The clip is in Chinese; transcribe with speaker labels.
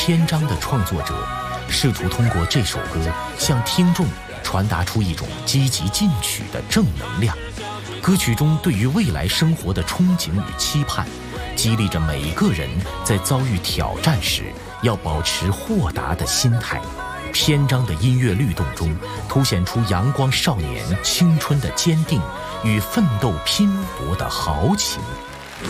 Speaker 1: 篇章的创作者试图通过这首歌向听众传达出一种积极进取的正能量。歌曲中对于未来生活的憧憬与期盼，激励着每一个人在遭遇挑战时要保持豁达的心态。篇章的音乐律动中凸显出阳光少年青春的坚定与奋斗拼搏的豪情。